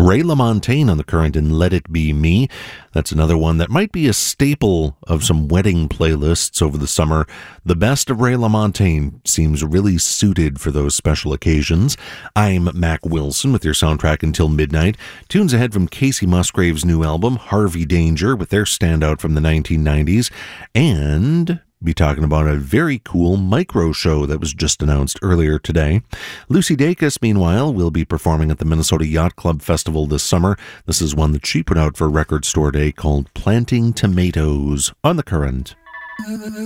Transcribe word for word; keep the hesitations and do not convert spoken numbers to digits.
Ray LaMontagne on the Current and Let It Be Me. That's another one that might be a staple of some wedding playlists over the summer. The best of Ray LaMontagne seems really suited for those special occasions. I'm Mac Wilson with your soundtrack until midnight. Tunes ahead from Casey Musgrave's new album, Harvey Danger, with their standout from the nineteen nineties. And be talking about a very cool micro show that was just announced earlier today. Lucy Dacus, meanwhile, will be performing at the Minnesota Yacht Club Festival this summer. This is one that she put out for Record Store Day called Planting Tomatoes on the Current.